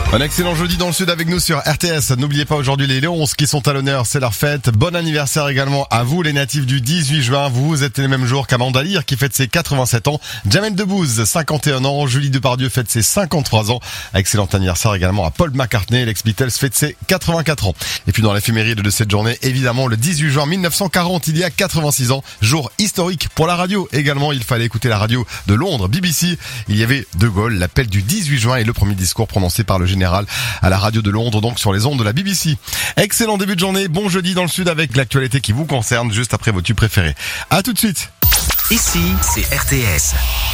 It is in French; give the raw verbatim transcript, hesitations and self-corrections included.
Un excellent jeudi dans le sud avec nous sur R T S. N'oubliez pas aujourd'hui les Léons qui sont à l'honneur, c'est leur fête. Bon anniversaire également à vous les natifs du dix-huit juin. Vous êtes les mêmes jours qu'Amanda Lear qui fête ses quatre-vingt-sept ans. Jamel Debbouze, cinquante et un ans. Julie Depardieu fête ses cinquante-trois ans. Excellent anniversaire également à Paul McCartney. L'ex-Beatles fête ses quatre-vingt-quatre ans. Et puis dans l'éphéméride de cette journée, évidemment le dix-huit juin mille neuf cent quarante, il y a quatre-vingt-six ans. Jour historique pour la radio. Également, il fallait écouter la radio de Londres, B B C. Il y avait De Gaulle, l'appel du dix-huit juin et le premier discours prononcé par le général à la radio de Londres, donc sur les ondes de la B B C. Excellent début de journée, bon jeudi dans le sud avec l'actualité qui vous concerne juste après vos tubes préférés. À tout de suite. Ici, c'est R T S.